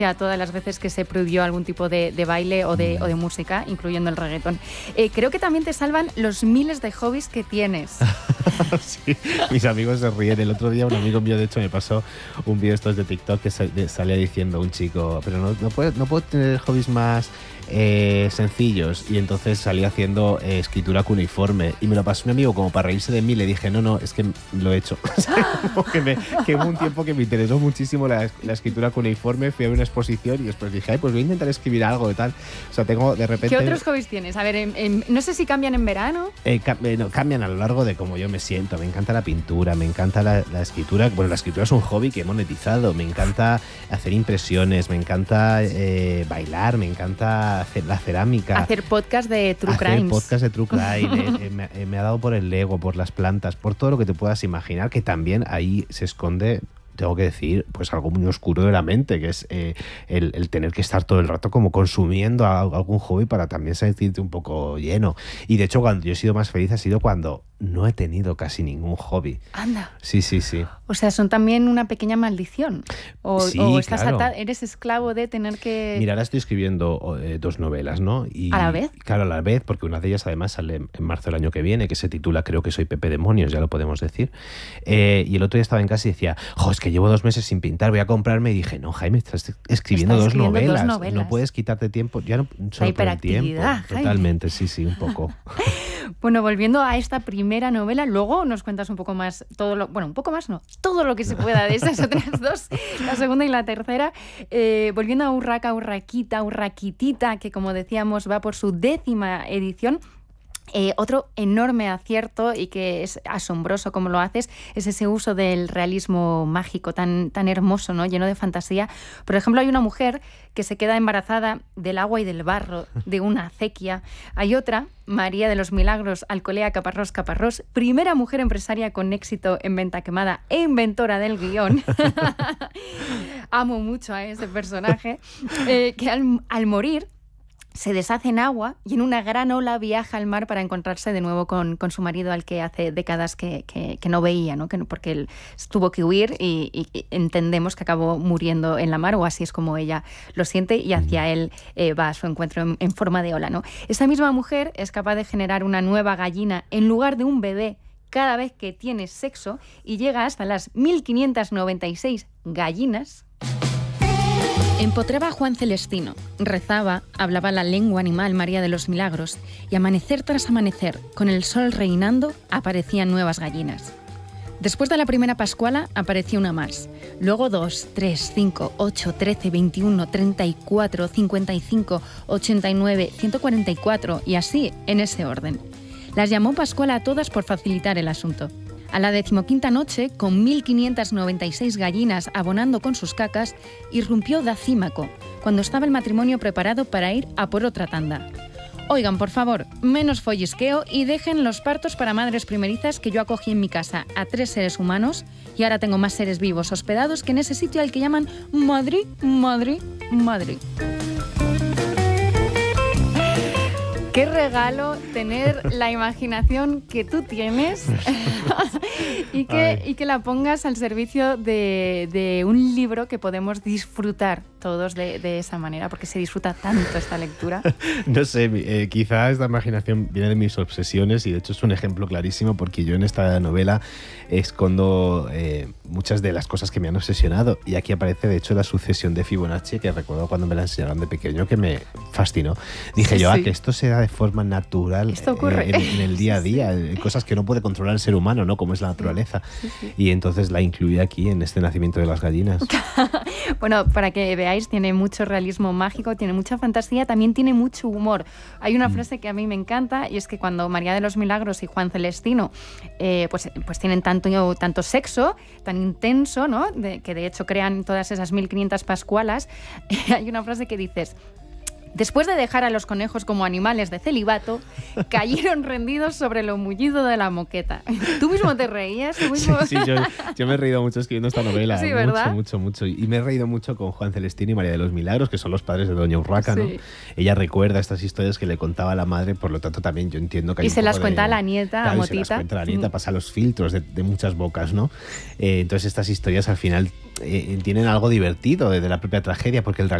a todas las veces que se prohibió algún tipo de baile o de música, incluyendo el reggaetón. Creo que también te salvan los miles de hobbies que tienes. Sí, mis amigos se ríen. El otro día un amigo mío, de hecho, me pasó un vídeo estos de TikTok que salía diciendo un chico, pero no puedo tener hobbies más sencillos, y entonces salía haciendo escritura cuneiforme, y me lo pasó mi amigo como para reírse de mí. Le dije, no, es que lo he hecho. que hubo un tiempo que me interesó muchísimo la escritura cuneiforme, fui a una exposición y después dije, pues voy a intentar escribir algo de tal. O sea, tengo de repente... ¿Qué otros hobbies tienes? A ver, no sé si cambian en verano. No, cambian a lo largo de cómo yo me siento. Me encanta la pintura, me encanta la escritura. Bueno, la escritura es un hobby que he monetizado. Me encanta hacer impresiones, me encanta bailar, me encanta hacer la cerámica. Hacer podcast de True Crimes. Hacer podcast de True Crime. Me ha dado por el Lego, por las plantas, por todo lo que te puedas imaginar, que también ahí se esconde, tengo que decir, pues algo muy oscuro de la mente, que es el tener que estar todo el rato como consumiendo algún hobby para también sentirte un poco lleno. Y de hecho, cuando yo he sido más feliz ha sido cuando no he tenido casi ningún hobby. Anda. Sí. O sea, son también una pequeña maldición. Sí, o estás claro. eres esclavo de tener que... Mira, ahora estoy escribiendo 2 novelas, ¿no? ¿A la vez? Claro, a la vez, porque una de ellas además sale en marzo del año que viene, que se titula Creo que soy Pepe Demonios, ya lo podemos decir. Y el otro día estaba en casa y decía, es que llevo 2 meses sin pintar, voy a comprarme. Y dije, no, Jaime, estás escribiendo 2 novelas. No puedes quitarte tiempo, ya no solo por el tiempo. Jaime. Totalmente, sí, un poco. Bueno, volviendo a esta primera novela, luego nos cuentas un poco más, todo lo que se pueda de esas otras dos, la segunda y la tercera. Volviendo a Urraca, Urraquita, Urraquitita, que como decíamos va por su 10ª edición. Otro enorme acierto, y que es asombroso cómo lo haces, es ese uso del realismo mágico tan hermoso, ¿no? Lleno de fantasía. Por ejemplo, hay una mujer que se queda embarazada del agua y del barro, de una acequia. Hay otra, María de los Milagros, Alcolea Caparrós, primera mujer empresaria con éxito en venta quemada e inventora del guión. Amo mucho a ese personaje, que al morir se deshace en agua y en una gran ola viaja al mar para encontrarse de nuevo con su marido, al que hace décadas que no veía, ¿no? Porque él tuvo que huir y entendemos que acabó muriendo en la mar, o así es como ella lo siente, y hacia él va a su encuentro en forma de ola, ¿no? Esta misma mujer es capaz de generar una nueva gallina en lugar de un bebé cada vez que tiene sexo, y llega hasta las 1596 gallinas. Empotraba a Juan Celestino, rezaba, hablaba la lengua animal María de los Milagros, y amanecer tras amanecer, con el sol reinando, aparecían nuevas gallinas. Después de la primera Pascuala apareció una más, luego 2, 3, 5, 8, 13, 21, 34, 55, 89, 144 y así en ese orden. Las llamó Pascuala a todas por facilitar el asunto. A la 15ª noche, con 1596 gallinas abonando con sus cacas, irrumpió Dacímaco, cuando estaba el matrimonio preparado para ir a por otra tanda. Oigan, por favor, menos follisqueo y dejen los partos para madres primerizas, que yo acogí en mi casa a 3 seres humanos y ahora tengo más seres vivos hospedados que en ese sitio al que llaman Madrid. Qué regalo tener la imaginación que tú tienes y que la pongas al servicio de un libro que podemos disfrutar todos de esa manera, porque se disfruta tanto esta lectura. No sé, quizá esta imaginación viene de mis obsesiones, y de hecho es un ejemplo clarísimo, porque yo en esta novela escondo muchas de las cosas que me han obsesionado, y aquí aparece de hecho la sucesión de Fibonacci, que recuerdo cuando me la enseñaron de pequeño, que me fascinó. Dije yo, que esto se da de forma natural. Esto ocurre en el día a día, cosas que no puede controlar el ser humano, ¿no? Como es la naturaleza. Y entonces la incluí aquí en este nacimiento de las gallinas. Bueno, para que veáis, tiene mucho realismo mágico, tiene mucha fantasía, también tiene mucho humor. Hay una frase que a mí me encanta, y es que cuando María de los Milagros y Juan Celestino pues tienen tanto sexo tan intenso, ¿no? Que de hecho crean todas esas 1500 pascualas, hay una frase que dices: Después de dejar a los conejos como animales de celibato, cayeron rendidos sobre lo mullido de la moqueta. ¿Tú mismo te reías? ¿Tú mismo? Sí, yo me he reído mucho escribiendo esta novela. Sí, ¿verdad? Mucho. Y me he reído mucho con Juan Celestino y María de los Milagros, que son los padres de Doña Urraca, ¿no? Sí. Ella recuerda estas historias que le contaba a la madre, por lo tanto también yo entiendo que hay Y un se las poco cuenta de, a la nieta, claro, a y se las Motita. cuenta a la nieta, pasa los filtros de muchas bocas, ¿no? Entonces estas historias al final tienen algo divertido de la propia tragedia, porque en realidad